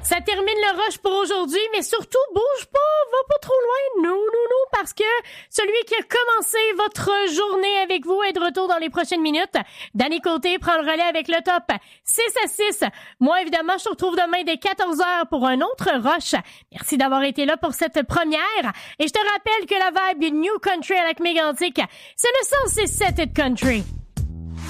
Ça termine le rush pour aujourd'hui, mais surtout, bouge pas, va pas trop loin, non, parce que celui qui a commencé votre journée avec vous est de retour dans les prochaines minutes. Danny Côté prend le relais avec le top 6 à 6. Moi, évidemment, je te retrouve demain dès 14h pour un autre rush. Merci d'avoir été là pour cette première. Et je te rappelle que la vibe du New Country à Lac Mégantic, c'est le 106.7 Hit Country.